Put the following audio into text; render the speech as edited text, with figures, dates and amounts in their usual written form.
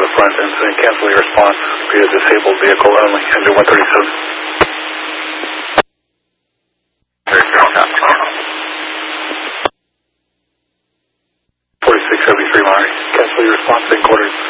the front and saying cancel your response via disabled vehicle only, engine 137. There you go. 4673 Mari, cancel your response in quarters.